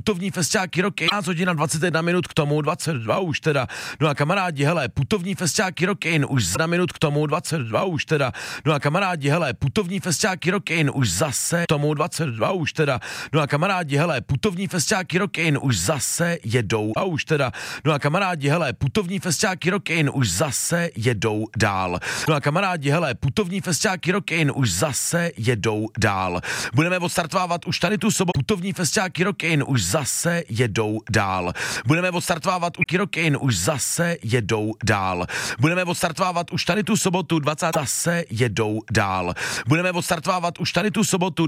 putovní festiáky roky, 15 hodin a 21 minut k tomu, 22 už teda. No a kamarádi, hele, putovní festiáky roky, už za minut k tomu, 22 už teda. No a kamarádi, hele, putovní festiáky roky, už zase k tomu, 22 už teda. No a kamarádi, hele, putovní festiáky roky, už zase jedou a už teda. No a kamarádi, hele, putovní festiáky roky, už zase jedou dál. No a kamarádi, hele, putovní festiáky roky, už zase jedou dál. Budeme odstartovávat už tady tu sobotu. Putovní festiáky roky, už zase jedou dál. Budeme odstartovávat už roky, už zase jedou dál. Budeme odstartovávat už tady tu sobotu 20. zase jedou dál. Budeme odstartovávat už tady tu sobotu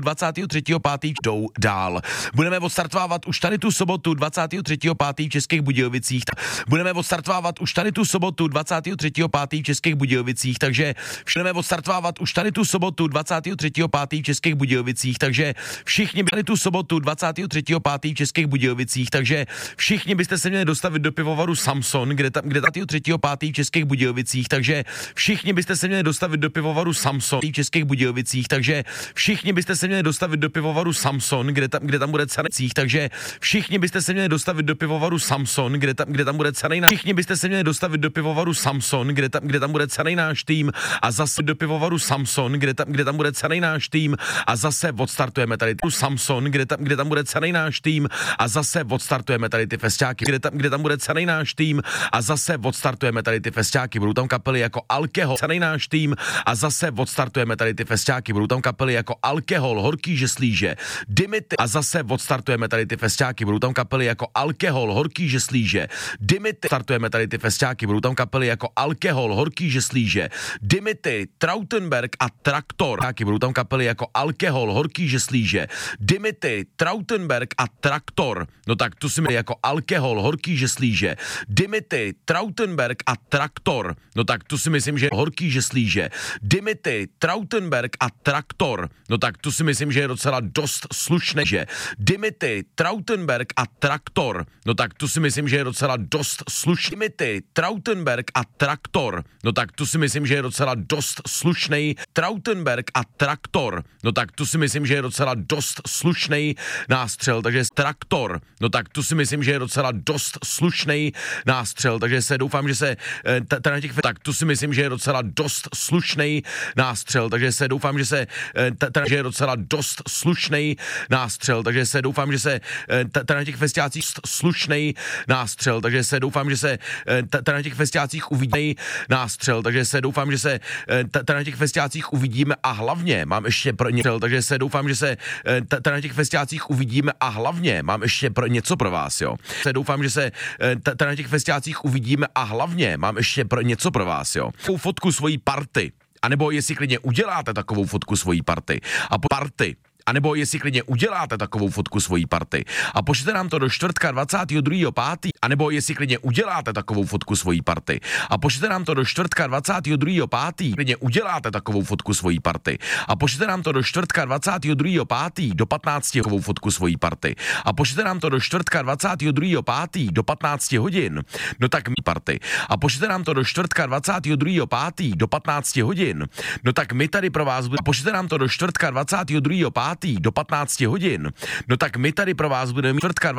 23.5. jdou dál. Budeme odstartovávat už tady tu sobotu 23.5. v Českých Budějovicích. Budeme odstartovávat už tady tu sobotu 23.5. v Českých Budějovicích, takže budeme odstartovávat už tady tu sobotu 23.5. v Českých Budějovicích, takže všichni tady tu sobotu 23.5. v Českých Budějovicích, takže všichni byste se měli dostavit do pivovaru Samson, kde 23.5. v Českých Budějovicích, takže všichni byste se měli dostavit do pivovaru Samson v Českých Budějovicích, takže všichni byste se měli dostavit do pivovaru Samson, kde tam bude celý, takže všichni byste se měli dostavit do pivovaru Samson, kde tam bude celý náš, všichni byste se měli dostavit do pivovaru Samson, kde tam bude celý náš tým a zase do pivovaru Samson, kde tam bude celý náš tým a zase odstartujeme tady tu Samson, kde tam bude celý náš tým a zase odstartujeme tady ty festiáky, kde tam bude celý náš tým a zase odstartujeme tady ty festiáky, budou tam kapely jako Alkohol, celý náš tým a zase odstartujeme tady ty festiáky, budou tam kapely jako Alkohol, Horký žeslíže, Dimity a zase odstartujeme tady ty festiáky, budou tam kapely jako Alkohol, Horký žeslíže, Dimity, startujeme tady ty festiáky, budou tam kapely jako Alkohol, Horký žeslíže, Dimity, Trautenberg a Traktor, budou tam kapely jako Alkohol, Horký žeslíže, Dimity, Trautenberg a Traktor, no tak tu si mi jako Alkohol, Horký žeslíže, Dimity, Trautenberg a Traktor, no tak tu si myslím, že Horký žeslíže, Dimity, Trautenberg a Traktor, no tak tu si myslím, že je docela dost slušné, že Dimity, Trautenberg a Traktor, no tak tu si myslím, že je docela dost slušný, Dimity, Trautenberg a Traktor, no tak tu si myslím, že je docela dost slušnej, Trautenberg a Traktor, no tak tu si myslím, že je docela dost slušnej nástřel, takže Traktor, no tak tu si myslím, že je docela dost slušnej nástřel, takže se doufám, že se na těch, tak tu si myslím, že je docela dost slušnej nástřel, takže se doufám, že se že je docela dost slušnej nástřel, takže se doufám, že se na těch festiácích slušnej nástřel, takže se doufám, že se na těch festiácích uvidí nástřel, takže se doufám, že se na těch festiácích uvidíme a hlavně mám ještě pro ně, takže se doufám, že se na těch festiácích uvidíme a hlavně mám ještě pro něco pro vás, jo. Se doufám, že se na těch festiácích uvidíme a hlavně mám ještě pro něco pro vás, jo. Fotku svojí party, anebo jestli klidně uděláte takovou fotku svojí party a po party, anebo jestli klidně uděláte takovou fotku svojí party a pošlete nám to do čtvrtka 22.5. anebo jestli klidně uděláte takovou fotku svojí party a pošlete nám to do čtvrtka 22.5. klidně uděláte takovou fotku svojí party a pošlete nám to do čtvrtka 22.5. do 15 takovou fotku svojí party a pošlete nám to do čtvrtka 22.5. do 15 hodin, no tak mi party a pošlete nám to do čtvrtka 22.5. do 15 hodin, no tak my tady pro vás budeme, pošlete nám to do čtvrtka 22.5. do 15 hodin, no tak my tady pro vás budeme mít čtvrtka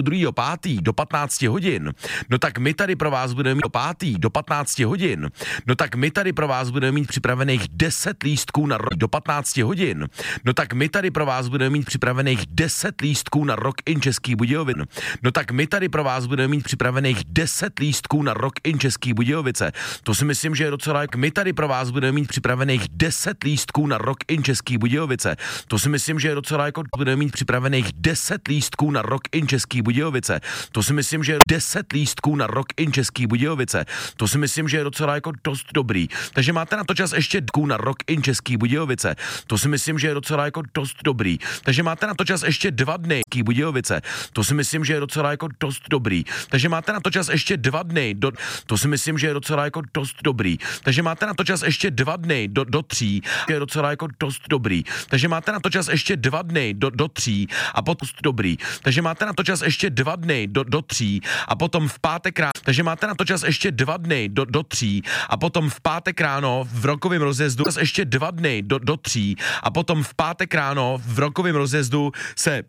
22.5. do 15 hodin, no tak my tady pro vás budeme mít 5. do 15 hodin, no tak my tady pro vás budeme mít připravených 10 lístků na rok do 15 hodin, no tak my tady pro vás budeme mít připravených 10 lístků na Rock in Český Budějovice, no tak my tady pro vás budeme mít připravených 10 lístků na Rock in Český Budějovice, to si myslím, že je docela, jak my tady pro vás budeme mít připravených 10 lístků na Rock in Český Budějovice, to si myslím, že je docela jako budeme mít připravených 10 lístků na Rock in Český Budějovice, to si myslím, že 10 lístků na Rock in Český Budějovice, to si myslím, že je docela jako dost dobrý, takže máte na to čas ještě na Rock in Český Budějovice, to si myslím, že je docela jako dost dobrý, takže máte na to čas ještě 2 dny Budějovice, to si myslím, že je docela jako dost dobrý, takže máte na to čas ještě 2 dny to si myslím, že je docela jako dost dobrý, takže máte na to čas ještě 2 dny do 3, je docela jako dost dobrý, takže máte na to čas ještě 2 dny do 3 a potom dobrý, takže máte na to čas ještě 2 dny do 3 a potom v pátek ráno, takže máte na to čas ještě 2 dny do 3 a potom v pátek ráno v rokovém rozjezdu ještě 2 dny do 3 a potom v pátek ráno v rokovém rozjezdu se